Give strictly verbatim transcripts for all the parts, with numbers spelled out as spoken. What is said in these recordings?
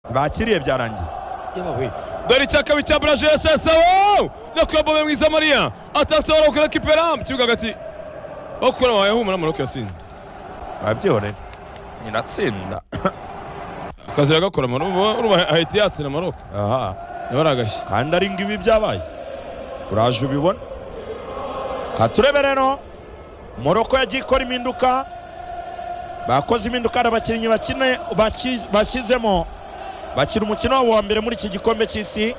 bakiriye byarangiye yabawe dore icyaka bicya Brazil yasasawo no kwabome mwiza Maria atasaba gukora kipera mu kibuga gati bakora waye humura Maroc yasinze babyore inatsinda akazi yagakora Maroc uruba Haiti yatsinda Maroc aha yabaragashye kandi ari ngibi byabaye uraje ubibona katurebereno Morocco yagiye ikora impinduka bakoze impinduka abakinnyi bakine bakizemo bakira umukino wa mbere muri iki gikombe cy'isi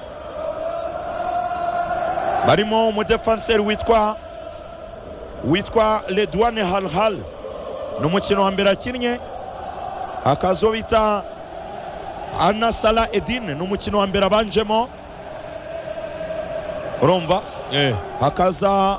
barimo umudefenseur witwa witwa Redouane Halhal n'umukino wa mbere akinnye hakazo bita Anna Salah Eddine n'umukino wa mbere abanjemo urumva eh hakaza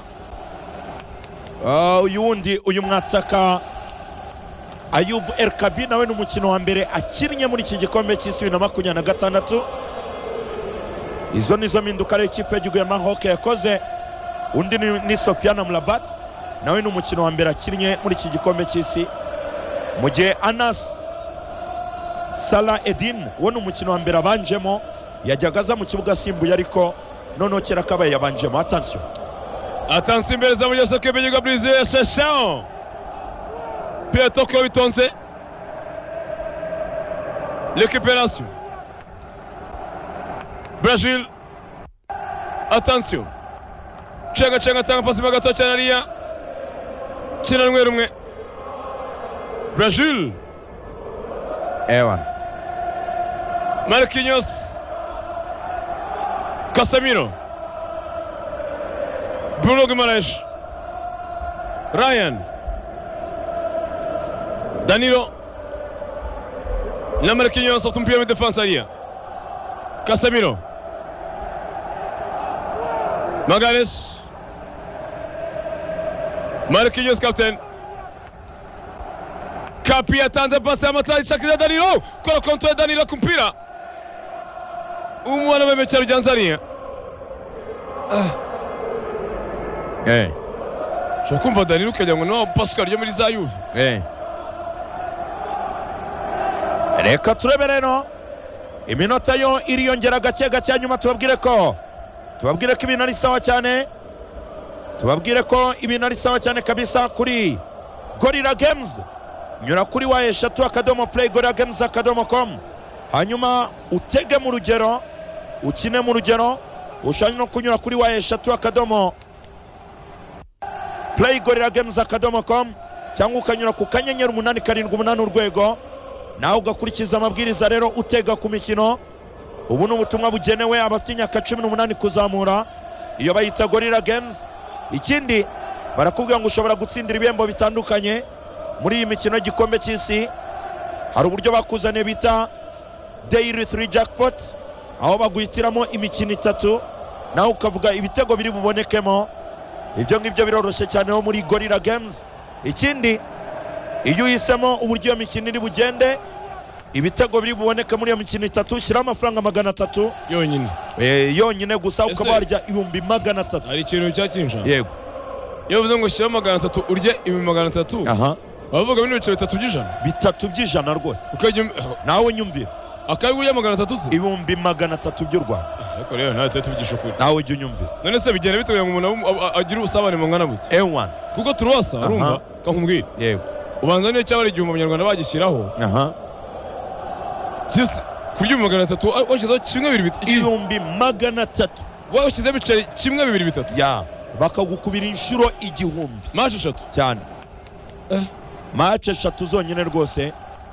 uh, uyundi uyu mwataka Ayub El Kabi nawe n'umukino wa mbere akinnye muri iki gikombe cy'isi bibiri na makumyabiri na gatandatu izo nizo mpinduka rero ikipe y'igihugu ya Maroc yakoze undi ni, ni Sofiane Mlabat nawe n'umukino wa mbere akinnye muri iki gikombe cy'isi mu gihe Anas Salah Eddine we n'umukino wa mbere abanjemo yajyaga aza mu kibuga asimbuye ariko noneho kera kabaye yabanjemo attention attention imbere za muri soke b'igihugu Brazil Chechão Pia Tokyo bitonze récupération Brazil attention Chenga chenga tanga pasi magato cyanaria kina rumwe rumwe Brazil Ewan Marquinhos Casemiro Bruno Guimaraes Ryan Danilo na Marquinhos afite umupira muri defense ariya Casemiro Magalhaes Marquinhos captain Kapi atanda pasi amatari shakira Danilo kora control Danilo kumpira umwana w'emechero ryanzariya ah eh shakumva Danilo kajya ngo no Pascal yo muri za Juve eh reka turebereno iminota yo iriyongera gake gake nyuma tubabwire ko tubabwire ko ibintu ari sawa cyane tubabwire ko ibintu ari sawa cyane kabisa kuri Gorilla Games nyura kuri wa eshatu akadomo play gorilla games akadomo com hanyuma utege mu rugero ukine mu rugero ushanye no kunyura kuri wa eshatu akadomo play gorilla games akadomo com cyangwa ukanyura ku kanyenyeri umunani karindwi umunani urwego nawe ugakurikiza amabwiriza rero utega ku mikino ubu ni ubutumwa bugenewe abafite imyaka cumi n'umunani kuzamura iyo bayita Gorilla Games ikindi barakubwira ngo ushobora gutsindira ibihembo bitandukanye muri iyi mikino y'igikombe cy'isi hari uburyo bakuzaniye bita Daily three Jackpot aho baguhitiramo imikino itatu nawe ukavuga ibitego biri bubonekemo ibyo ngibyo biroroshye cyane ho muri Gorilla Games ikindi iyo uhisemo uburyo iyo mikino iri bugende ibitego biri buboneke muri iyo mikino itatu shyira amafaranga magana atatu yonyine eh yonyine gusa ukabarya ibihumbi magana atatu ari ikintu cyakinsha yego iyo uvuze ngo shyira magana atatu urye ibihumbi magana atatu aha bavuga bino bice bitatu by'ijana bitatu by'ijana rwose ukajya nawe nyumvira akabi urya magana atatu se ibihumbi magana atatu by'u Rwanda ariko rero nawe tuvugisha ukuri nawe ujye unyumvira none se bigenda biteguye ngo umuntu agire ubusabane mu ngana buke ewan kuko turwasa urumva kankubwira yego ubanza niyo cyaba ari igihumbi abanyarwanda bagishyiraho aha just kurya magana atatu washyizeho kimwe bibiri bitatu ibihumbi magana atatu washyizeho ibiceri kimwe bibiri bitatu ya bakagukubira inshuro igihumbi match eshatu cyane eh match eshatu zonyine rwose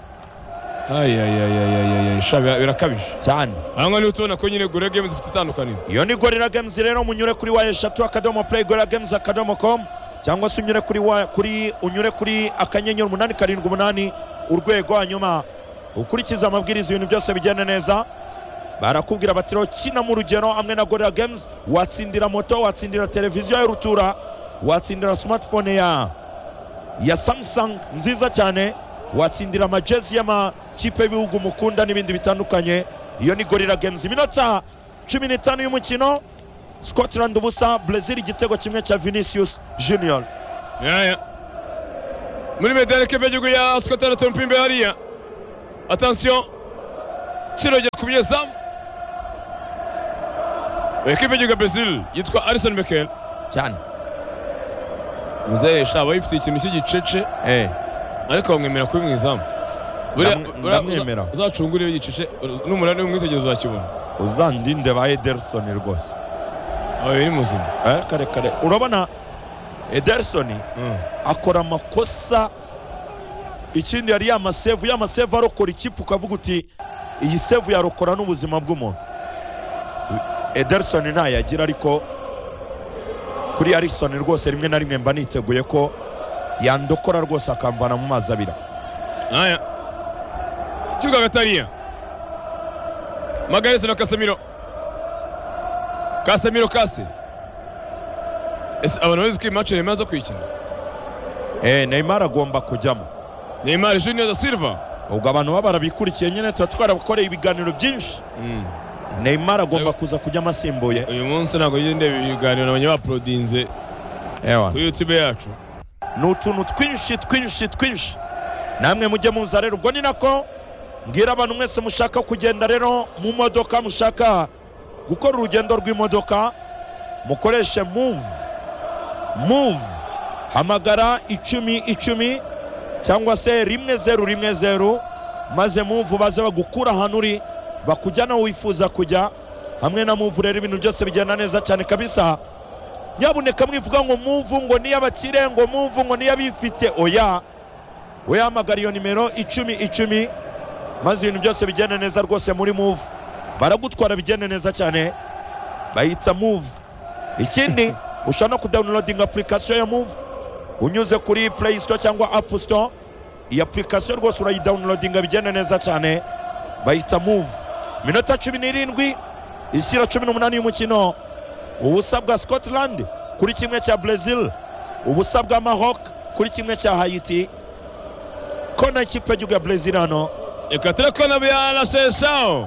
ay ay ay ay ay shabe birakabije cyane ahanga niyo tubona ko nyine Gorilla Games ifite itandukaniro iyo ni Gorilla Games rero munyure kuri wa eshatu akadomo play gorilla games akadomo com cyangwa se unyure kuri wa kuri unyure kuri akanyenyeri umunani karindwi umunani urwego hanyuma ukurikiza amabwiriza ibintu byose bigenda neza barakubwira bati rero kina mu rugero hamwe na Gorilla Games watsindira moto watsindira televiziyo ya rutura watsindira smartphone ya ya Samsung nziza cyane watsindira amajezi y'amakipe y'ibihugu mukunda n'ibindi bitandukanye iyo ni Gorilla Games iminota cumi n'itanu y'umukino Scotland ubusa Brazil igitego kimwe cya Vinicius Junior yaya muri medale kebe gihugu ya Scotland tumpimbe hariya attention kirogera ku munyezamu ekipe y'igihugu ya Brazil yitwa Alisson Becker cyane muzeresha aba yifitiye ikintu cy'igicece eh ariko bamwemera kuba mwizamu ndamwemera uzacungura iyo gicece n'umunani w'umwitegerezo uzakibona uzandinde ba Ederson rwose aba ni muzima eh kare kare urabona Ederson akora amakosa ikindi yari yamasevu yamasevu arokora ikipe ukavuga uti iyi sevu yarokora n'ubuzima bw'umuntu Ederson ntayagira ariko kuri Alisson rwose rimwe na rimwe mba niteguye ko yandokora rwose akamvana mu mazi abira aya kibuga gatariya Magalhaes na Casemiro Casemiro kase ese abantu bazi ko iyi match Neymar aza kwikina eh Neymar agomba kujyamo Neymar Junior da Silva ubwo abantu baba barabikurikiye nyine tuba twarabakoreye ibiganiro byinshi Neymar agomba kuza kujyamo asimbuye uyu munsi ntabwo ngende ibiganiro n'abanye baprodinze ewa kuri YouTube yacu n'utuntu twinshi twinshi twinshi namwe mujye muza rero ubwo ni nako mbwira abantu mwese mushaka kugenda rero mu modoka mushaka gukora urugendo rw'imodoka mukoreshe move move hamagara icumi icumi cyangwa se rimwe zeru rimwe zeru maze move baze bagukura ahantu uri bakujyana wifuza kujya hamwe na move rero ibintu byose bigenda neza cyane kabisa nyabuneka mwivuga ngo move ngo niyo abakire ngo move ngo niyo abifite oya we hamagara iyo nimero icumi icumi maze ibintu byose bigenda neza rwose muri move baragutwara bigenda neza cyane bayita move ikindi ushobora no kudownloading application ya move unyuze kuri Play Store cyangwa App Store iyi application rwose urayidownloadinga bigenda neza cyane bayita move minota cumi n'irindwi ishyira cumi n'umunani y'umukino ubusa bwa Scotland kuri kimwe cya Brazil ubusa bwa Maroc kuri kimwe cya Haiti kona ikipe y'igihugu ya Brazil hano ekatira kona bya Seychelles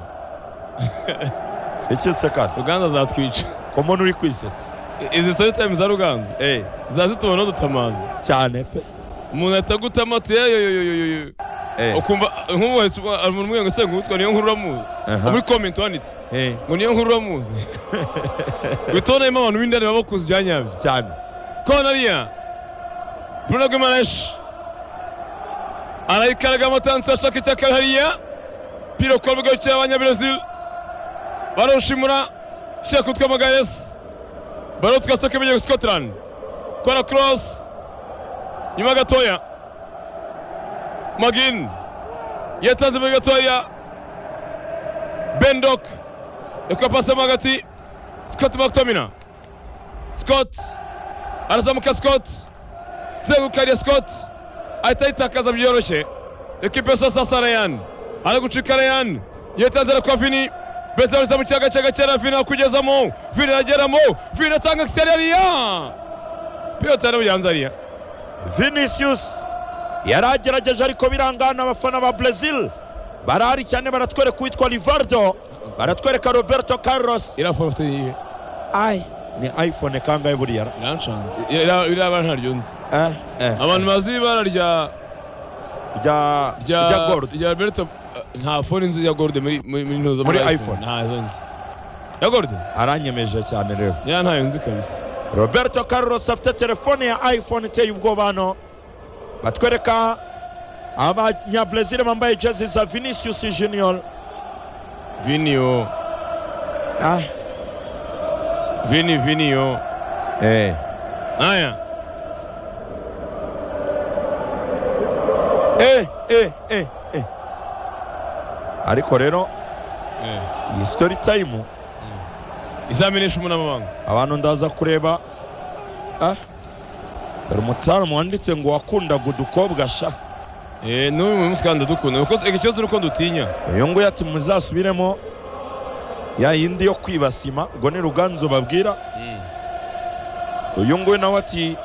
icyo sekara Uganda zatwica ko muntu uri kwisetsa izi story time za Ruganzu eh zazituma no dutamaza cyane pe umuntu atagutama ati yo yo yo eh ukumva nk'uwese umuntu mwe ngo se ngutwa niyo nkuru ramuzi muri comment wanditse eh ngo niyo nkuru ramuzi bitona imwe abantu bindane babakuzi byanyabyo cyane Konaria Bruno Guimaraes arayikaraga amatansi ashaka icyaka hariya piro kwa mugabo cy'abanya Brazil barushimura shaka kutwa Magalhaes barotwa sake bijye Scotland kora cross nyuma gatoya Magin yatanze muri gatoya Bendok ekapasa magati Scott McTominay Scott arazamuka Scott zegukariye Scott ahita byoroshye ekipe sasa Sarayan aragucika Ryan yatanze kwa Vini Beza mu cyaga cyaga cyara Vini kugezamo Vini ageramo Vini atanga exterior Piotr Arabianzaria Vinicius yaragerageje ariko birangana abafana ba Brazil barari cyane baratwereka kwitwa Rivaldo baratwereka Roberto Carlos irafofte yiye ai ni iPhone kangaye buriya yanchanze ira ira abantu ryonze eh eh abantu bazi bara rya rya rya gold rya Roberto nta phone nzi ya gold muri muri ntozo muri iPhone nta zonzi ya gold aranyemeje cyane rero ya nta yonzi kabisa Roberto Carlos afite telefone ya iPhone iteye ubwobano batwereka abanya Brazil bambaye jezi za Vinicius Junior Vinio ah Vini Vinio eh aya eh eh eh eh ariko rero eh iyi story time izamenesha umunamabanga abantu ndaza kureba ah dore umutaramu wanditse ngo wakundaga udukobwa sha eh n'uyu munsi kandi dukunda uko ikibazo uko dutinya iyo ngo yati muzasubiremo ya yindi yo kwibasima ubwo ni Ruganzu babwira uyu ngo nawe ati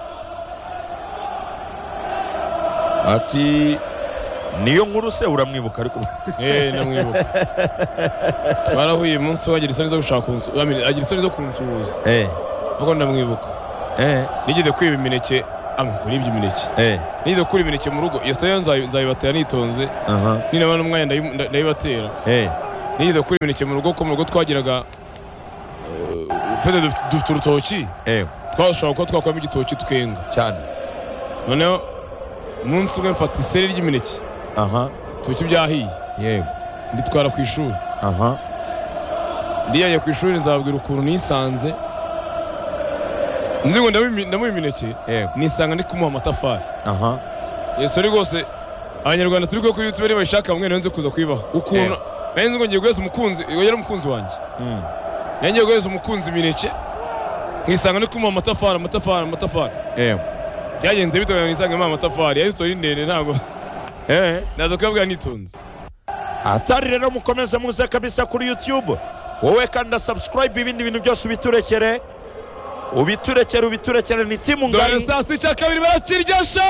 ati niyo nkuru se uramwibuka ariko eh namwibuka twarahuye umunsi wagira isoni zo gushaka kunsu agira isoni zo kunsuhuza eh uko ndamwibuka eh nigeze kwiba imineke amwe kuri ibyo imineke eh nigeze kuri imineke mu rugo iyo story nzayibatera nitonze aha ni nabana umwanya ndayibatera eh nigeze kuri imineke mu rugo ko mu rugo twagiraga fede dufite urutoki eh twashobora kuba twakuramo igitoki tukenga cyane noneho umunsi umwe mfata iseri ry'imineke aha ibitoki byahiye yego nditwara ku ishuri aha ndiyanye ku ishuri nzababwira ukuntu nisanze nzi ngo ndamuha imineke nisanga ndi kumuha amatafari aha yesu rwose abanyarwanda turi kuri YouTube niba bashaka bamwe nzi kuza kwibaho ukuntu nari nzi ngo ngiye guheza umukunzi yari umukunzi wanjye nari ngiye guheza umukunzi imineke nkisanga ndi kumuha amatafari amatafari amatafari byagenze bitoya nisanga mu amatafari yari story ndende ntabwo eh nazo kwabwa nitonze atari rero mukomeze muze kabisa kuri YouTube wowe kanda subscribe ibindi bintu byose ubiturekere ubiturekere ubiturekere ni timu ngari dore sasa cya kabiri barakiryasha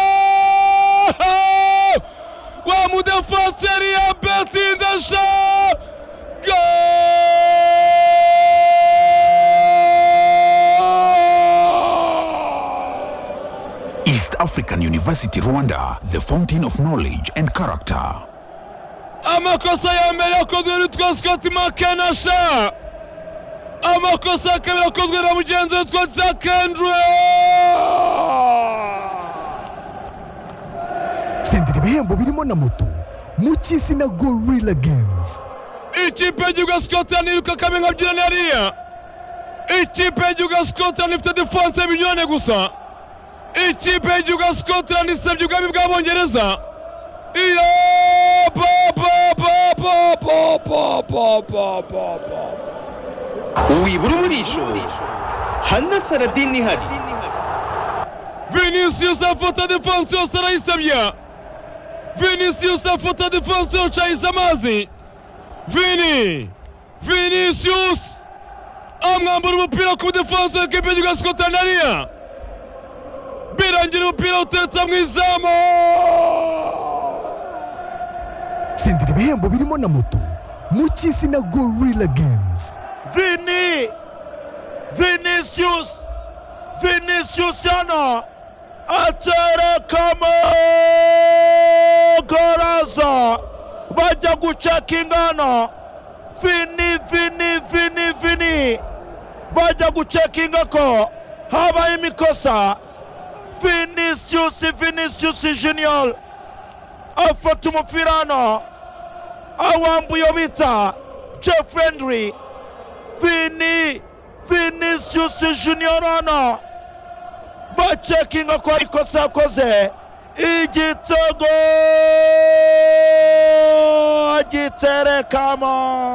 wa mudefanseri ya Betindasha East African University Rwanda, the fountain of knowledge and character. Amakosa ya mbere yakozwe n'utwa Scott Makenasha. Amakosa ya kabiri yakozwe na mugenzi witwa Jack Andrew. Senderi ibihembo birimo na moto mu cy'isi na Gorilla Games. Ikipe y'igihugu Scotland iruka kamwe nkabyirana hariya. Ikipe y'igihugu Scotland ifite defense y'iminyone gusa. Ikipe y'igihugu Scotland isabye ubwami bw'Abongereza. Iyo pa pa pa pa pa pa pa pa pa pa. Wibura umurisho Hana Saradini hari. Vinicius afata defense yose arayisabya. Vinicius afata defense yose ayisamazi. Vini Vinicius amwambura umupira ku defense y'ikipe y'igihugu Scotland hariya. Birangira umupira uteretse mu izamu. Senderi ibihembo birimo na moto mu cy'isi na Gorilla Games. Vini Vinicius Vinicius yana aterekamo Goraza bajya gucekingana. Vini Vini Vini Vini bajya gucekinga ko habaye imikosa. Vinicius Vinicius Junior afata umupira hano awambuye bita Jeff Henry. Vini Vinicius Junior hano bacekinga ko ariko sakoze igitego agiterekamo.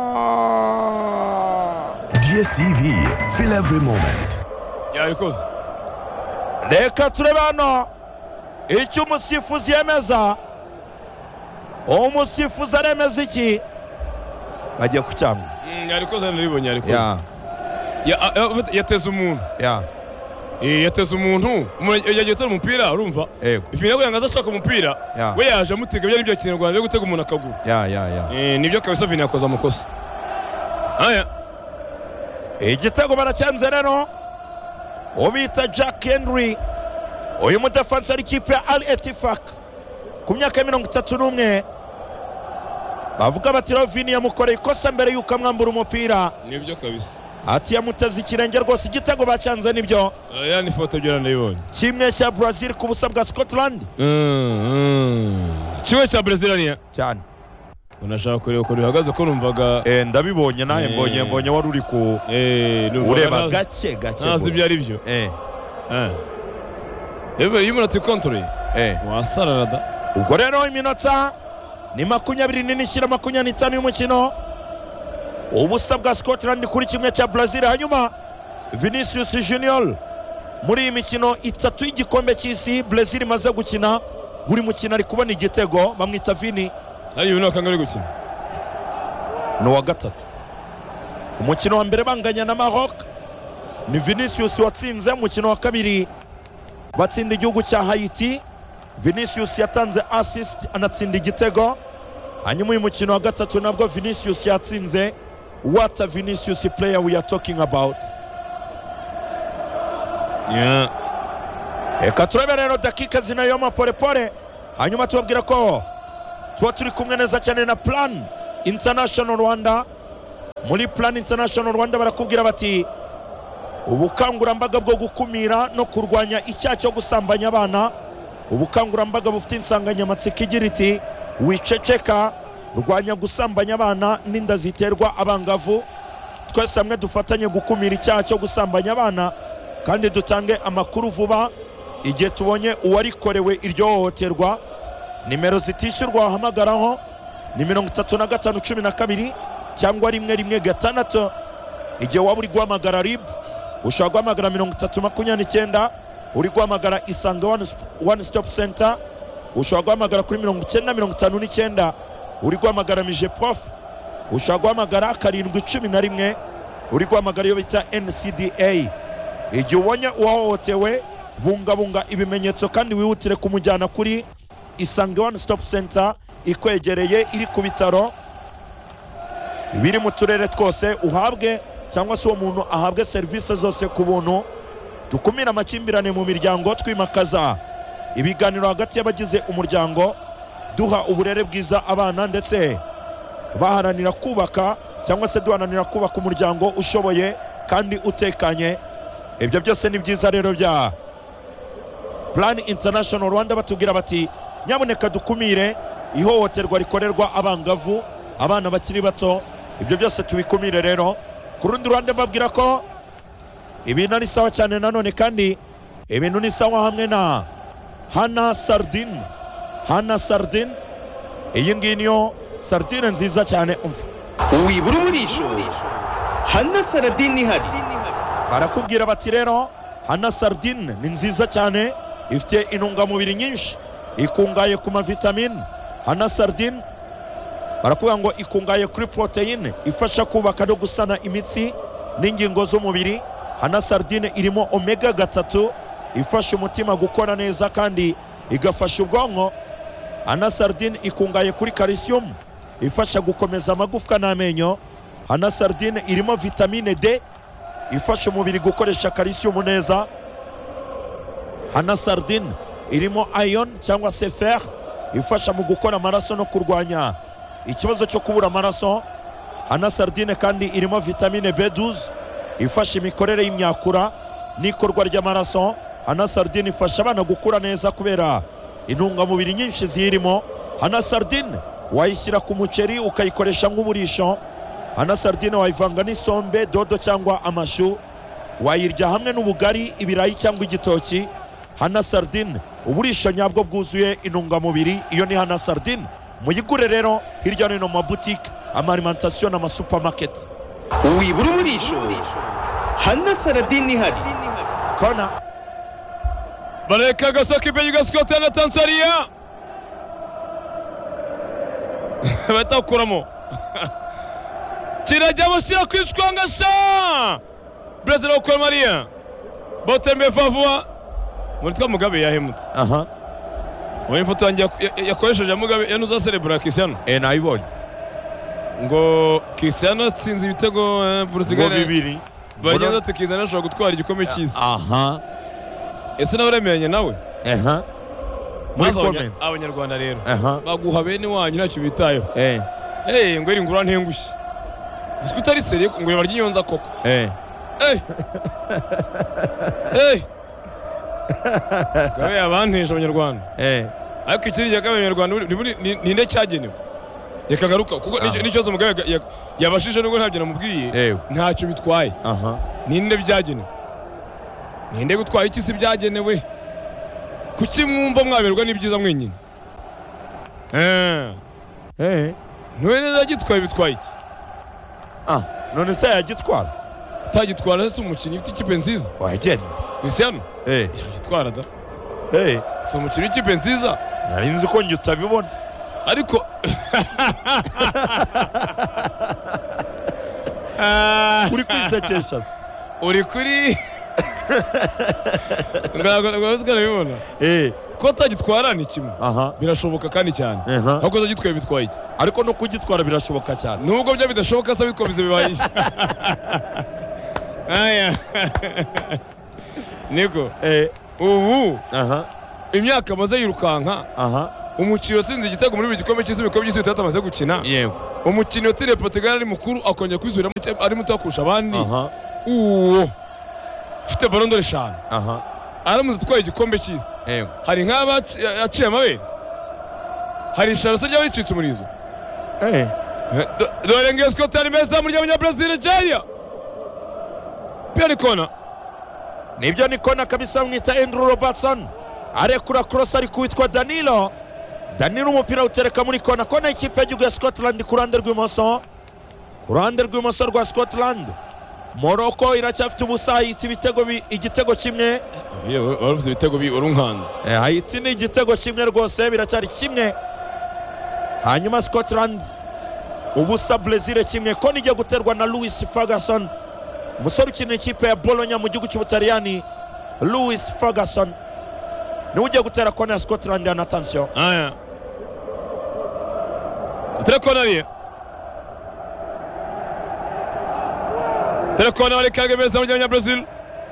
D S T V, feel every moment. Yarikoze. Reka turebe hano icyo umusifuzi yemeza. Umusifuzi aremeza iki? Bagiye ku cyangwa yarikoze naribonye yarikoze ya yateze umuntu ya eh yateze umuntu yagiye gutera umupira urumva yego ifina ko yangaza ashaka umupira we yaje amutega byari byo Kinyarwanda byo gutega umuntu akaguru ya ya ya eh nibyo kabisa Vini yakoze amakosa aya igitego baracyanze rero ubita Jack Henry uyu mudefansi ari kipe ya Al Ettifaq ku myaka ya mirongo itatu n'umwe bavuga bati Vini yamukoreye ikosa mbere yuko amwambura umupira nibyo kabisa ati yamuteze ikirenge rwose igitego bacyanze nibyo aya ni foto byo ndayibonye kimwe cya Brazil ku busa bwa Scotland kimwe cya Brazil cyane unashaka kureba uko bihagaze ko numvaga eh ndabibonye nahe mbonye mbonye wari uri ku eh ureba gake gake nazi ibyo ari byo eh eh ebe yimunati control eh wasararada ubwo rero iminota ni makumyabiri n'ishyira makumyabiri n'itanu y'umukino ubusa bwa Scotland kuri kimwe cya Brazil. Hanyuma Vinicius Junior muri iyi mikino itatu y'igikombe cy'isi Brazil imaze gukina buri mukino ari kubona igitego bamwita Vini. ari ibintu akangari gukina ni wa gatatu. Umukino wa mbere banganya na Maroc ni Vinicius watsinze. Umukino wa kabiri batsinda igihugu cya Haiti, Vinicius yatanze assist anatsinda igitego. Hanyuma uyu mukino wa gatatu nabwo Vinicius yatsinze. What a Vinicius player we are talking about. yeah Eka turebe rero dakika zinayoma pole pole. Hanyuma tubabwira ko tuba turi kumwe neza cyane na Plan International Rwanda muri Plan International Rwanda barakubwira bati ubukangurambaga bwo gukumira no kurwanya icyaha cyo gusambanya abana, ubukangurambaga bufite insanganyamatsiko igira iti wiceceka, rwanya gusambanya abana n'inda ziterwa abangavu. Twese hamwe dufatanye gukumira icyaha cyo gusambanya abana kandi dutange amakuru vuba igihe tubonye uwarikorewe iryo hohoterwa. Nimero zitishyurwa wahamagaraho ni mirongo itatu na gatanu cumi na kabiri cyangwa rimwe rimwe gatandatu. Igihe waba uri guhamagara R I B ushobora guhamagara mirongo itatu makumyabiri n'icyenda, uri guhamagara Isange One, One Stop Center ushobora guhamagara kuri mirongo icyenda mirongo itanu n'icyenda, uri guhamagara Mije Prof ushobora guhamagara karindwi cumi na rimwe, uri guhamagara iyo bita N C D A. Igihe ubonye uwahohotewe bungabunga ibimenyetso kandi wihutire kumujyana kuri Isange One Stop Center ikwegereye, iri ku bitaro biri mu turere twose, uhabwe cyangwa se uwo muntu ahabwe serivisi zose ku buntu. Dukumira amakimbirane mu miryango, twimakaza ibiganiro hagati y'abagize umuryango, duha uburere bwiza abana ndetse baharanira kubaka cyangwa se duharanira kubaka umuryango ushoboye kandi utekanye. Ibyo byose ni byiza rero bya Plan International Rwanda batubwira bati nyamuneka dukumire ihohoterwa rikorerwa abangavu, abana bakiri bato. Ibyo byose tubikumire rero. Ku rundi ruhande mbabwira ko ibintu ni sawa cyane nanone, kandi ibintu ni sawa hamwe na Hana Sardine. Hana Sardine, iyi ngiyi niyo sardine nziza cyane umva. wibura umurisho Hana Saradine ihari. Barakubwira bati rero Hana Sardine ni nziza cyane, ifite intungamubiri nyinshi, ikungaye ku mavitamine. Hana Sardine barakubwira ngo ikungaye kuri proteine ifasha kubaka no gusana imitsi n'ingingo z'umubiri. Hana Sardine irimo omega gatatu ifasha umutima gukora neza kandi igafasha ubwonko. Hana Sardine ikungaye kuri calcium ifasha gukomeza amagufwa n'amenyo. Hana Sardine irimo vitamine D ifasha umubiri gukoresha calcium neza. Hana Sardine irimo iron cyangwa se fer ifasha mu gukora amaraso no kurwanya ikibazo cyo kubura amaraso. Hana Sardine kandi irimo vitamine B douze ifasha imikorere y'imyakura n'ikorwa ry'amaraso. Hana Sardine ifasha abana gukura neza kubera intungamubiri nyinshi zirimo. Hana Sardine wayishyira ku muceri ukayikoresha nk'uburisho. Hana Sardine wayivanga n'isombe, dodo cyangwa amashu, wayirya hamwe n'ubugari, ibirayi cyangwa igitoki. Hana Sardine uburisho nyabwo bwuzuye intungamubiri. Iyo ni Hana Sardine. Muyigure rero hirya no hino mu mabutike, amaalimentation n'amasupermarket. wibura umurisho Hana Saradine ihari. Kona bareka gasoka imbere y'Igascotland na Tanzania batakuramo kirajya bashyira kwishwangasha Brazil okora Maria Botembe Favua muri twa Mugabe yahemutse. aha Uyu foto yanjye yakoresheje Mugabe yanuza celebra Cristiano eh nayibonye ngo Cristiano atsinze ibitego Portugal bibiri bagenda tekizana ashobora gutwara igikombe cy'isi. aha Ese nabaremeranye nawe aha muri comment abanyarwanda rero aha baguha bene wanyu ntacyo bitayeho. eh Eh ngo iri ngura ntengushye uziko utari seriye ngo barya inyonza koko. eh Eh Eh gawe yabanteje abanyarwanda eh ariko ikiri yagabe abanyarwanda ni nde cyagenewe reka garuka kuko n'ikibazo Mugabe yabashije nubwo ntabyo namubwiye ntacyo bitwaye. aha ni nde byagenewe, ni nde gutwara iki si byagenewe, kuki mwumva mwaberwa n'ibyiza mwenyine. eh eh none neza gitwaye bitwaye iki? ah none se yagitwara utagitwara se umukinnyi ufite ikipe nziza wagenda Cristiano eh yagitwara da eh si umukinnyi w'ikipe nziza. nari nzi ko njye utabibona ariko uri kwisekesha uri kuri ngago ngago bibona eh ko utagitwara ni kimwe aha birashoboka kandi cyane aha ahubwo utagitwaye bitwaye iki? ariko no kugitwara birashoboka cyane nubwo byo bidashoboka se bitkomeze bibaye aya niko eh ubu aha imyaka amaze yirukanka aha umukiro sinzi igitego muri buri gikombe cy'isi ibikombe by'isi bitatu amaze gukina yego umukinnyi watiriye Portugal ari mukuru akongera kwisubiramo ari muto kurusha abandi aha uwo ufite Ballon d'Or eshanu aha aramuze atwaye igikombe cy'isi yego hari nk'aba yaciye amabere hari isharusa ry'aho ricitse umurizo eh Do- dore ngiyo Scott ari meza muri ya Brazil Nigeria Pierre Kona nibyo ni kona kabisa mwita Andrew Robertson arekura cross ari kuwitwa Danilo Danilo umupira utereka muri kona kona ikipe y'igihugu ya Scotland ku ruhande rw'imoso ku ruhande rw'imoso rwa Scotland Morocco iracyafite ubusa Haiti ibitego bi- igitego kimwe yewe warufite ibitego bi urunkanze eh, Haiti ni igitego kimwe rwose biracyari kimwe hanyuma Scotland ubusa Brazil kimwe kona igiye guterwa na Louis Ferguson umusore ukinira ikipe ya Bologna mu gihugu cy'Ubutaliyani Louis Ferguson niwe ugiye gutera kona ya Scotland ya attention aya Telekona ariye Telekona ari kage meza muri ya Brazil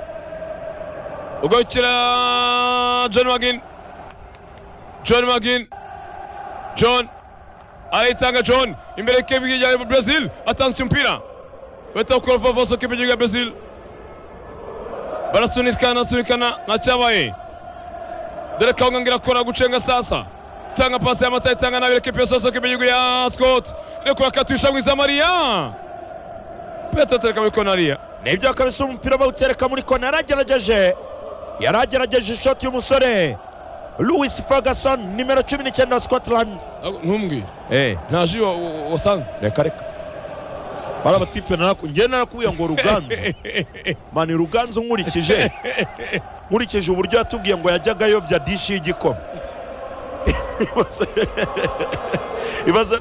ugokira John Magin John Magin John aritanga John imbere y'ikipe ya Brazil attention mpira weta ukora vovoso kipe ya Brazil barasunikana sunikana na cyabaye dore kaungangira kora gucenga sasa tanga pasi ya Mata itanga na bire kipe sasa kipe ya Scott reko akatusha mwiza Maria Peta tereka muri konaria nibyo kabisa umupira bawutereka muri kona yaragerageje yaragerageje shot y'umusore Louis Ferguson nimero cumi n'icyenda wa Scotland ntumbwi eh nta ji wasanze reka reka bara batipe nako ngiye narakubwiye ngo Ruganzu mani Ruganzu nkurikije nkurikije uburyo yatubwiye ngo yajyaga yobya dishi y'igikoma ibaza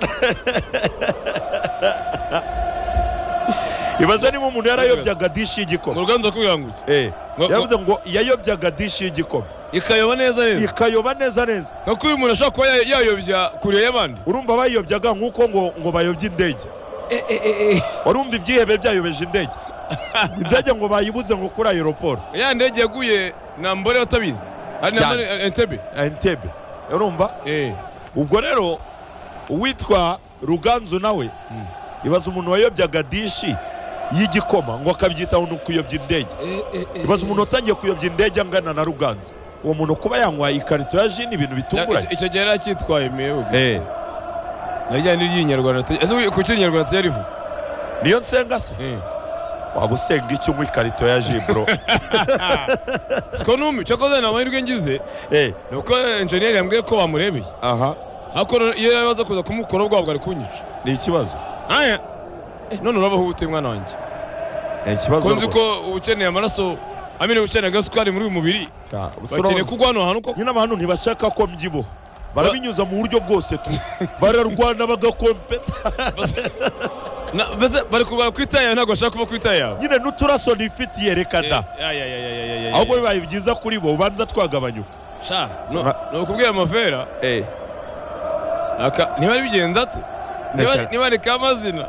ibaza niba umuntu yarayobyaga dishi y'igikoma Ruganzu akubwira ngo eh yavuze ngo yayobyaga dishi y'igikoma ikayoba neza neza ikayoba neza neza nako uyu muntu ashaka kuba yayobya kure y'abandi urumva bayobyaga nk'uko ngo ngo bayobye indege warumva ibyihebe byayobeje indege indege ngo bayibuze ngo kuri aeroport ya ndege yaguye na mbore batabizi ari na Entebbe Entebbe urumva eh ubwo rero uwitwa Ruganzu nawe ibaza umuntu wayobyaga dishi y'igikoma ngo akabyitaho no kuyobya indege ibaza umuntu watangiye kuyobya indege angana na Ruganzu uwo muntu kuba yanywa ikarito ya jini ibintu bitunguranye icyo gihe yari akitwaye mewe eh najyanye n'iry'inyarwanda ese ku cy'inyarwanda cyari rivu niyo nsenga se eh waba usenga icyo mu ikarito ya ji bro siko numi cyakoze na mahirwe ngize eh nuko engineer yambwiye ko bamurebeye aha ako iyo yabaza kuza kumukora ubwo bwari kunyica ni ikibazo aya none urabaho ute mwana wanjye ni ikibazo kunzi ko ukeneye amaraso amene ukeneye gasukari muri uyu mubiri bakeneye kugwa hano hantu ko nyina abantu ntibashaka ko mbyibuha barabinyuza mu buryo bwose tu bararwana bagakompeta bari kurwara kwitaya ntabwo bashaka kuba kwitaya nyine n'uturaso nifitiye reka da ahubwo bibaye byiza kuri bo ubanza twagabanyuka sha ni ukubwira amavera ntibari bigenza ate ntibareka amazina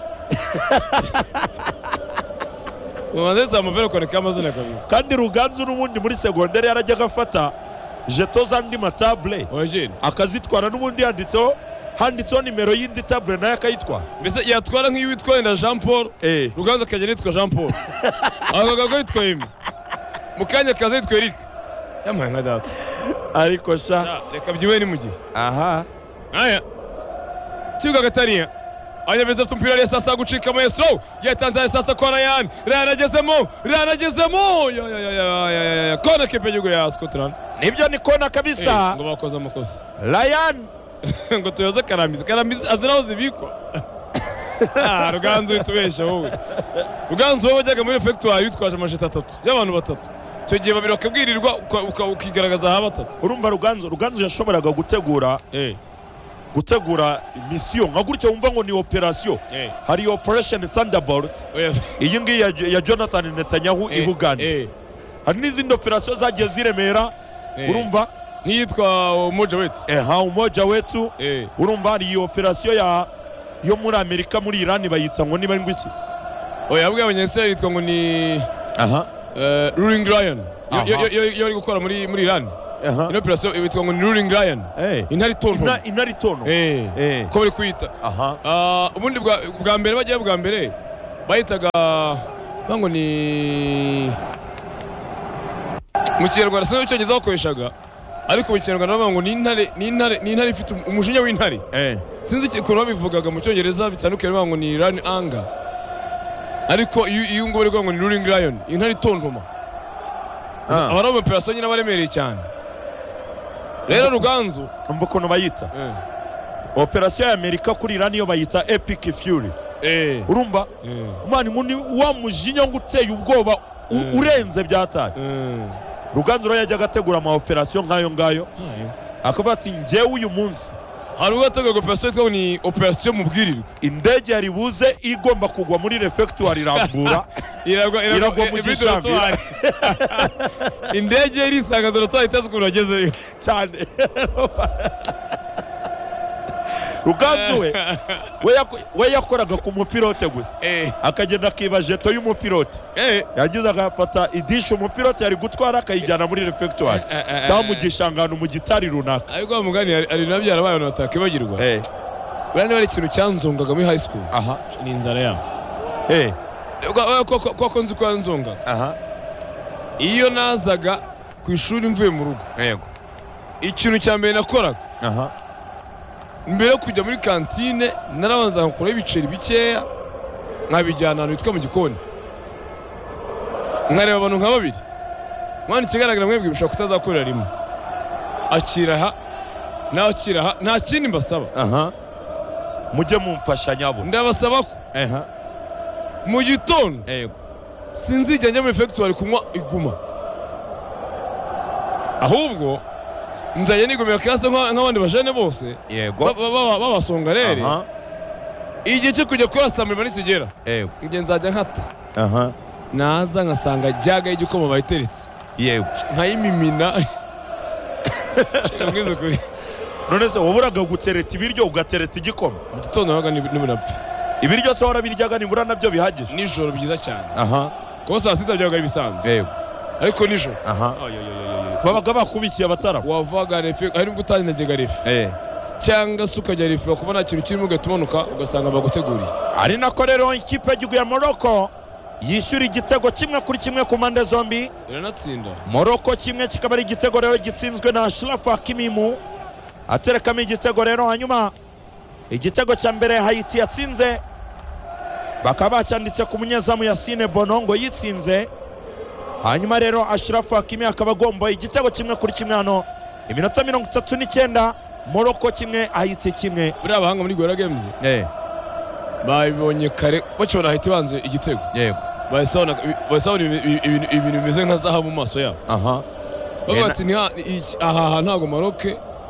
ubanza amavera ukareka amazina kabisa kandi Ruganzu n'ubundi muri segonderi yarajyaga afata jeto z'andi matable akazitwara n'ubundi yanditseho handitseho nimero y'indi table nayo akayitwara mbese yatwara nk'iyo witwa wenda Jean Paul Ruganzu akajya yitwa Jean Paul akagaga yitwa Emi mu kanya kaza yitwa Eric yamaye nka data ariko sha reka byiwe ni mu gihe aha aya kibuga gatariya anyabeza afite umupira sasa gucika maestro yatanze sasa kwa Ryan Ryan agezemo Ryan agezemo kona kipe y'igihugu ya Scotland nibyo ni kona kabisa ngo bakoze amakosa Ryan ngo tuyoze karamizi karamizi aziraho zibikwa ah Ruganzu itubesha wowe Ruganzu wowe wajyaga muri factory yitwaje amasheta atatu y'abantu batatu cyo gihe babiri bakabwirirwa ukigaragaza ha batatu urumva Ruganzu Ruganzu yashoboraga gutegura eh gutegura mission nka gutyo wumva ngo ni operation hari operation Thunderbolt iyi ngiyi ya Jonathan Netanyahu i Buganda hari n'izindi operation zagiye ziremera urumva nk'iyitwa umoja wetu eh ha umoja wetu urumva hari iyo operation ya yo muri Amerika muri Iran bayita ngo niba ngwiki oya abwe abanyeseri yitwa ngo ni aha ruling lion yo yo yo gukora muri muri Iran Aha. ino operation ibitwa ngo ni ruling lion Eh. intare tonto Ina- intare itono eh Eh. ko bari kwita aha Ah, ubundi bwa bwa mbere bagiye bwa mbere bayitaga bango ni mu kinyarwanda sinzi icyongereza bakoreshaga ariko mu kinyarwanda bavuga ngo ni intare ni intare ni intare ifite umujinya w'intare eh sinzi ikintu babivugaga mu cyongereza bitandukanye bavuga ngo ni lion anger ariko iyo iyo ngo bari kuvuga ngo ni ruling lion intare itontoma Ah. abari mu operation nyine baremereye cyane rero Ruganzu umva ukuntu bayita eh operasiyo ya Amerika kuri Iran yo bayita Epic Fury eh urumva eh mani nguni wa mujinya ngo uteye ubwoba u- Mm. urenze byatari eh Ruganzu rero yajyaga ategura ama operasiyo nk'ayo ngayo akavuga ati njyewe uyu munsi hari ubwo yateguye operation yitwa ngo ni operation mubwirirwa indege yari buze igomba kugwa muri refectoire irambura iragwa Iragwa mu gishambira. indege irisanga dorotwari itazi ukuntu yagezeyo cyane Ruganzu we we yako- we yakoraga ku mupilote gusa eh akagenda akiba jeto y'umupilote eh yagize agafata idisha umupilote yari gutwara akayijyana muri refectoire Eh, eh, eh, cyangwa eh. mu gishangano mu gitari runaka ariko wa mugani hari hari nabyo yarabaye abantu batakibagirwa eh buriya niba ari ikintu cyanzongaga muri high school aha ni inzara yabo eh kuko nzi ko yanzongaga aha iyo nazaga ku ishuri mvuye mu rugo yego ikintu cya mbere nakoraga aha mbere yo kujya muri kantine narabanza nkakuraho ibiceri bikeya nkabijyana ahantu hitwa mu gikoni nkareba abantu nka babiri mwana ikigaragara mwebwe bishobora kutazakorera rimwe akira aha nawe akira aha nta kindi mbasaba aha mujye mumfasha nyabo ndabasaba ko aha mu gitondo yego sinzijya njya muri factory kunywa iguma ahubwo nzajya nigumira kase nk'abandi bajene bose yego babasonga rero aha igihe cyo kujya kuyasamira nikigera yego njye nzajya nkata aha naza nkasanga jaga y'igikoma bayiteretse yego nkayimimina mwiza kuri none se waburaga gutereta ibiryo ugatereta igikoma mu gitondo nabaga n'ibirapfa ibiryo se warabiryaga nibura nabyo bihagije nijoro byiza cyane aha kuko saa sita byabaga ari bisanzwe yego ariko nijoro aha babaga bakubikiye abatara wavaga refe hari ubwo utanagega refe eh cyangwa se ukajya refe wakuba nta kintu kirimo ugahita umanuka ugasanga baguteguriye ari nako rero ikipe y'igihugu ya Morocco yishyura igitego kimwe kuri kimwe ku mpande zombi iranatsinda Morocco kimwe kikaba ari igitego rero gitsinzwe na Ashraf Hakimi aterekamo igitego rero hanyuma igitego cya mbere Haiti yatsinze bakaba bacyanditse ku munyezamu Yassine Bono ngo yitsinze hanyuma rero Ashraf Hakimi akaba agomba igitego kimwe kuri kimwe hano iminota mirongo itatu n'icyenda Morocco kimwe Haiti kimwe buriya abahanga muri Gorilla Games eh babibonye kare bakibona Haiti banze igitego yego bahise babona bahise babona ibi- ibintu ibintu bimeze nka zahabu mu maso yabo aha bavuga Eh, ati "Ntiha- iki- aha hantu ntabwo Maroc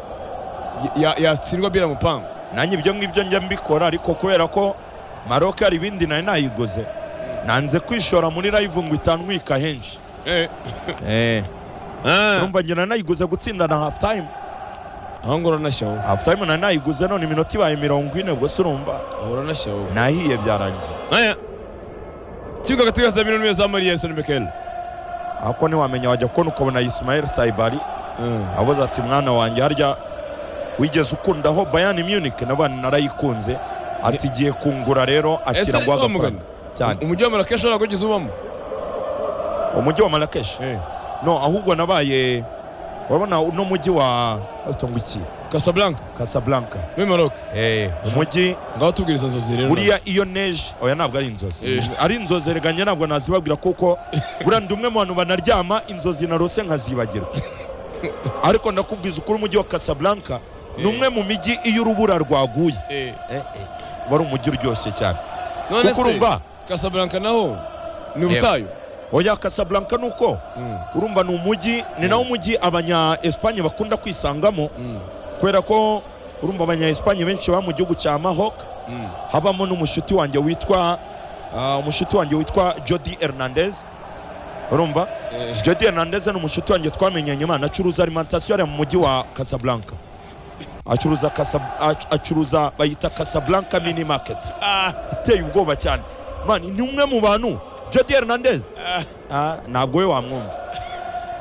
ya- yatsindwa bira mupanga nanjye ibyo ngibyo njya mbikora ariko kubera ko Maroc hari ibindi nari nayiguze nanze kwishora muri live ngo itanwika henshi eh eh ah urumva njye nari nayiguze gutsinda na half time aho ngoro nashaho half time nari nayiguze none iminota ibaye mirongo ine gusa urumva ahora nashaho nahiye byarangiye aya kibuga katika za milioni za Maria Elson Mikel ako ntiwamenya wajya kubona ukabona Ismail Saibari mm avuze ati mwana wanjye harya wigeze ukundaho Bayern Munich nabana narayikunze ati giye kungura rero akira ngo agafaranga cyane umujyi wa Marrakesh ntabwo ugize ubamo umujyi wa Marrakesh eh no ahubwo nabaye urabona uno mujyi wa utongo iki Casablanca Casablanca muri Maroc eh umujyi ngaho tubwira izo nzozi rero buriya iyo neje oya ntabwo ari inzozi Eh. ari inzozi reganye ntabwo nazibabwira kuko buriya ndi umwe mu bantu banaryama inzozi narose nkazibagirwa ariko ndakubwiza ukuri umujyi wa Casablanca ni umwe mu mijyi iyo urubura rwaguye eh eh, eh, wari umujyi uryoshye cyane none kuko urumva Casablanca naho ni ubutayu oya Casablanca nuko mm urumva ni umujyi ni nawo umujyi abanya Espagne bakunda kwisangamo mm kubera ko urumva abanya Espagne benshi baba mu gihugu cya Maroc mm habamo n'umushuti wanjye witwa uh, umushuti wanjye witwa Jody Hernandez urumva eh Jody Hernandez ni umushuti wanjye twamenyanye Imana acuruza alimentation ari mu mujyi wa Casablanca acuruza Casab acuruza bayita Casablanca mini market ah iteye ubwoba cyane man ni umwe mu bantu Jody Hernandez ah ah ntabwo we wamwumva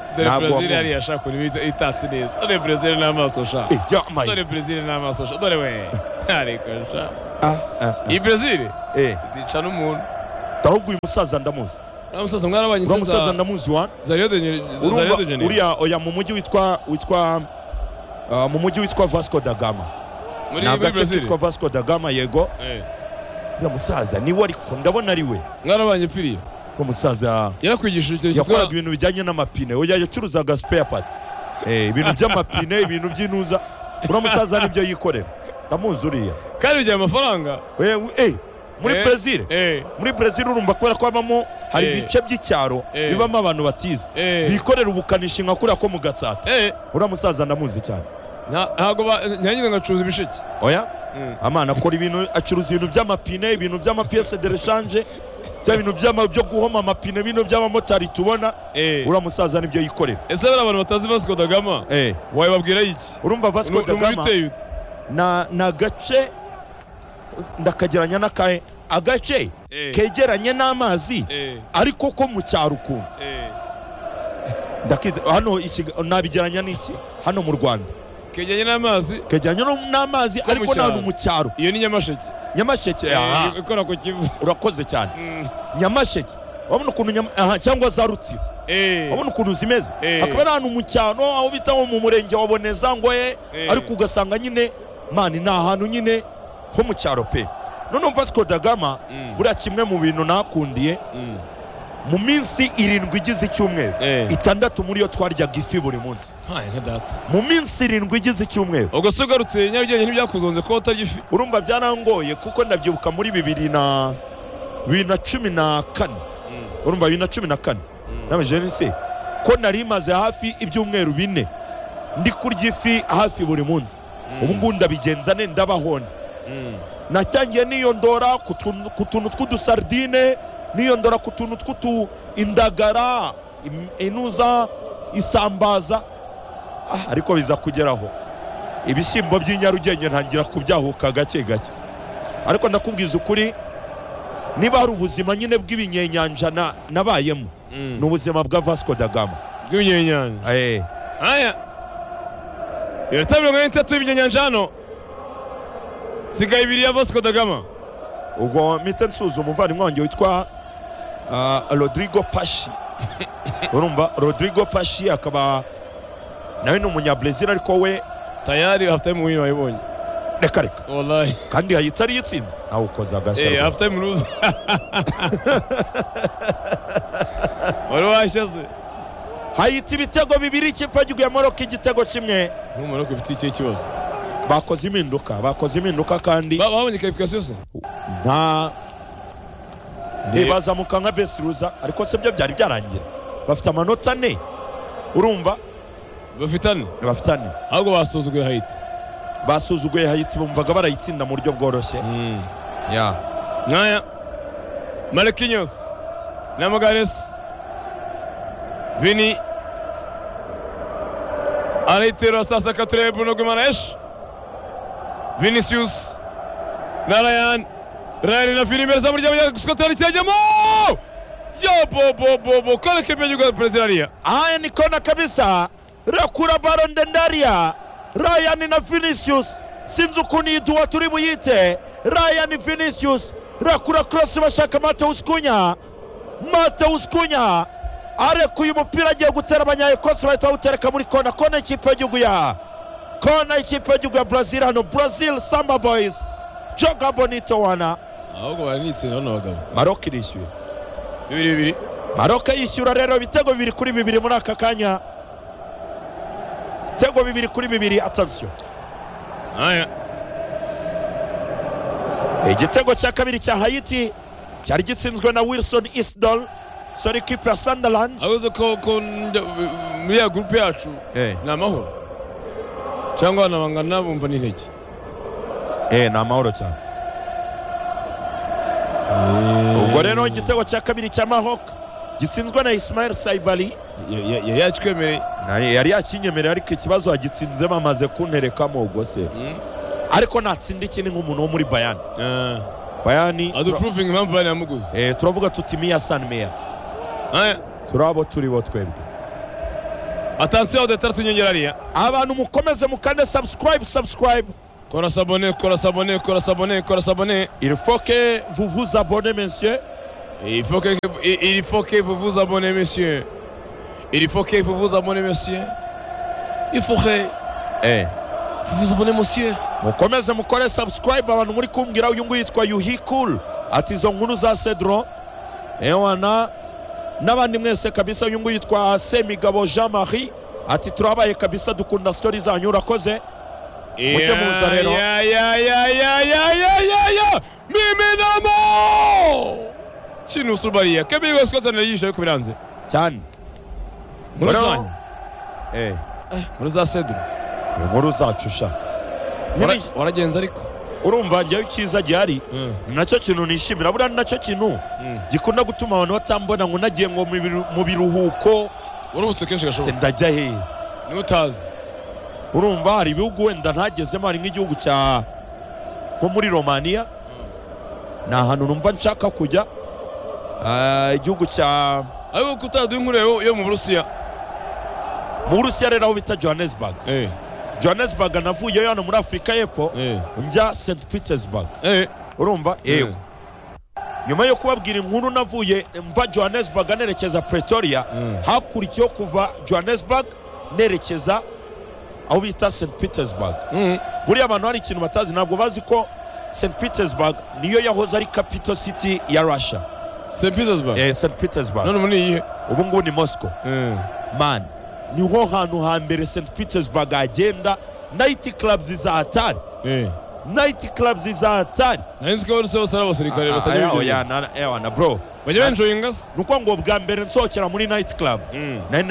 dore Ntabwo Brazil wagomba. yari yashaka ibintu itatse neza dore Brazil n'amaso sha Eh, ya mayi. dore Brazil n'amaso sha dore we ariko sha Ah, ah, iyi Brazil ah. Eh, zica n'umuntu ahubwo uyu musaza ndamuzi. uriya musaza mwarabanye Uriya se musaza za ndamuzi wa. za Rio de Janeiro za Rio Urumva de Janeiro uriya oya mu mujyi witwa witwa ah, mu mujyi witwa Vasco da Gama. muri Ni muri agace Brazil kitwa Vasco da Gama yego. eh Uriya musaza niwe ariko ndabona ari we. mwarabanye piri Ko musaza yarakwigishije ikintu yakoraga cyitwa ibintu bijyanye n'amapine. Oya yacuruzaga spare parts. Eh, ibintu by'amapine, ibintu by'inuza. Uriya musaza nibyo yikorera. Ndamuzi uriya. kandi bigira amafaranga Eh, eh, muri Eh, Brazil. eh Muri Brazil urumva kubera ko habamo hari Eh. ibice by'icyaro Eh. bibamo abantu batize. eh Bikorera ubukanishi nka kuriya ko mu Gatsata. eh Uriya musaza ndamuzi cyane. nta- ntago ba- ntiyagize ngacuruza ibisheke Oya? Mm. Amana akora ibintu acuruza ibintu by'amapine, ibintu by'amapiyese de rechange, bya bintu by'ama byo guhoma amapine, ibintu by'abamotari tubona. eh Uriya musaza nibyo yikorera. ese bari abantu batazi Vasco da Gama Eh, wababwira iki urumva Vasco da Gama biteye ute na na gace ndakageranya n'akahe agace eh kegeranye n'amazi eh ariko ko mu cyaro ukuntu. eh Ndakita hano iki nabigeranya n'iki hano mu Rwanda. kegeranye n'amazi Kegeranye no n'amazi mu ariko cyaro. nano mu cyaro. iyo ni Nyamasheke Nyamasheke aha. Eh, ikora ku Kivu Urakoze cyane. Mm. Nyamasheke. Wabona ukuntu Nyama- aha cyangwa za Rutsiro. eh Wabona ukuntu zimeze. Eh. Hakaba ari ahantu mu cyaro aho bita nko mu murenge wa Boneza ngo ye Eh. ariko ugasanga nyine mani ni ahantu nyine ho mu cyaro pe. None Vasco da Gama Mm. buriya kimwe mu bintu nakundiye Mm. mu minsi irindwi igize icyumweru Eh. itandatu muri yo twaryaga ifi buri munsi. Hai nka data Mu minsi irindwi igize icyumweru ubwo se ugarutse Nyarugenge ntibyakuzonze ko utarya ifi urumva byarangoye kuko ndabyibuka muri bibiri na bibiri na cumi na kane urumva bibiri na cumi na kane n'abajene se ko nari maze hafi ibyumweru bine ndi kurya ifi hafi buri munsi. Ubu ngubu ndabigenza ne ndabahona. Mm. Natangiye niyondora ku tuntu- ku tuntu tw'udusardine, niyondora ku tuntu tw'utu indagara, im- inuza, isambaza. Ah, ariko biza kugeraho ibishyimbo by'i Nyarugenge ntangira kubyahuka gake gake. Ariko ndakubwiza ukuri niba hari ubuzima nyine bw'ibinyenyanja na- nabayemo Mm. ni ubuzima bwa Vasco da Gama. bw'ibinyenyanja Eh, aya iminota mirongo ine n'itatu y'ibinyenyanja hano sigaye ibiri ya Vasco da Gama ubwo mpita nsuzuma umuvandimwe wanjye witwa ah, Rodrigo Pashi. Urumva Rodrigo Pashi akaba nawe ni umunyabrazil ariko we tayari half time win wayibonye reka reka wallahi kandi yahita ari yitsinze nawe ukoze agashya eh rwose. half time lose wari washaze Hayita ibitego bibiri ikipe y'igihugu ya Morocco igitego kimwe. ntumara ko ifite iki kibazo Bakoze impinduka bakoze impinduka kandi Ba- babonye qualification se nta Ni- bazamuka nka best loser ariko se byo byari byarangira bafite amanota ane urumva bafitane bafite ane ahubwo basuzuguye Haiti basuzuguye Hayiti bumvaga barayitsinda mu buryo bworoshye. mm. ya Naya Marquinhos na Magalhaes Vini araitera sasa katurebe Bruno Guimaraes Vinicius na Ryan Ryan na Vini imbere za muryango ya Scotland cyajyamo yo bo bo bo bo kale kipe y'Uganda Brasilia haya ni kona kabisa rakura baro ndendaria Ryan na Vinicius sinzi ukuntu iyi duwa turi buyite Ryan Vinicius rakura cross bashaka Mateus Cunha Mateus Cunha arekuye umupira agiye gutera abanyayekosi bahita bawutereka muri kona kona ikipe y'igihugu ya kona ikipe y'igihugu ya Brazil hano Brazil Samba Boys Joga Bonito wana ahubwo bari nitsinda hano abagabo Maroc irishyuye bibiri bibiri Maroc yishyura rero ibitego bibiri kuri bibiri muri aka kanya ibitego bibiri kuri bibiri attention aya igitego cya kabiri cya Haiti cyari gitsinzwe na Wilson Isdol sori ikipe ya Sunderland. abuze ko ko njya- muri ya groupe yacu Eh. ni amahoro cyangwa nabangana bumva n'intege Eh, ni amahoro cyane. Ubwo rero igitego cya kabiri cya Maroc gitsinzwe na Ismail Saibali yari yacwemereye Nari- yari yakinyemereye ariko ikibazo yagitsinze bamaze kunterekamo ubwo se ariko natsinda ikindi nk'umuntu wo muri Bayani Bayani tura- adupuruvinga impamvu bari yamuguze eh, turavuga tuti Mia San Mia aya turabo turi bo twebwe Attention de tatu nyongera hariya. abantu mukomeze mukande subscribe subscribe Kora s'abonner, kora s'abonner, kora s'abonner, kora s'abonner. il faut que vous vous abonnez messieurs. Il faut que il faut que vous vous abonnez monsieur. Il faut que vous vous abonnez monsieur. Il faut que eh vous vous abonnez monsieur. mukomeze mukore subscribe abantu muri kumbwira uyu nguyu yitwa Yuhi Cool ati izo nkuru za Cedro ewana n'abandi mwese kabisa uyu nguyu yitwa Semigabo Jean Marie ati turabaye kabisa dukunda stories zanyu urakoze mujye muza rero ya ya ya ya ya ya ya ya mimi namo chini usubariya kebiri go Scott na yishe ko biranze cyane muri zanyu eh muri za Cedro inkuru zacu sha waragenza ariko urumva njyewe icyiza gihari Mm. ni nacyo kintu nishimira buriya ni nacyo kintu Mm. gikunda gutuma abantu batambona ngo nagiye ngo mu biru- mu biruhuko urubutse kenshi se gashoboka ndajya heza ni utazi urumva hari ibihugu wenda ntagezemo hari nk'igihugu cya nko muri Romania ni ahantu numva nshaka kujya Ah, igihugu cya ariko kutaduha inkuru yo- yo mu Burusiya mu Burusiya rero aho bita Johannesburg eh Johannesburg navuyeyo hano muri Afurika y'Epfo eh njya Saint Petersburg eh urumva yego nyuma yo kubabwira inkuru navuye mva Johannesburg nerekeza Pretoria Mm. hakurikiyeho kuva Johannesburg nerekeza aho bita Saint Petersburg mm. buriya abantu hari ikintu batazi ntabwo bazi ko Saint Petersburg niyo yahoze ari capital city ya Russia Saint Petersburg eh Saint Petersburg none muri iyihe ubu ngubu ni Moscow eh man niho hantu hambere Saint Petersburg agenda night clubs za hatari eh night clubs za hatari nzi ko bose bose ari abasirikare batajya oya bigenza na ewa na bro bajya benjoyinga se nuko ngo bwa mbere nsohokera muri night club Mm. nari